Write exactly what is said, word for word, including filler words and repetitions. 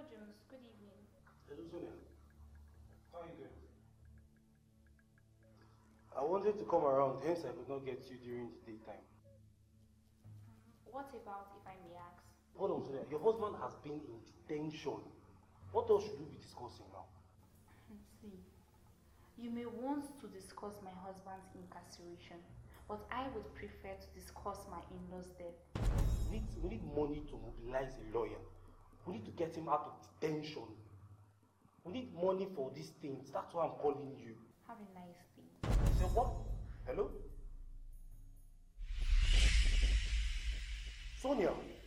Jones. Good evening. Hello, Sonia. How are you doing? I wanted to come around, hence I could not get you during the daytime. What about, if I may ask? Hold on, Sonia. Your husband has been in detention. What else should we be discussing now? See, you may want to discuss my husband's incarceration, but I would prefer to discuss my in-laws' death. We need, we need money to mobilize a lawyer. We need to get him out of detention. We need money for these things. That's why I'm calling you. Have a nice day. Say what? Hello? Sonia!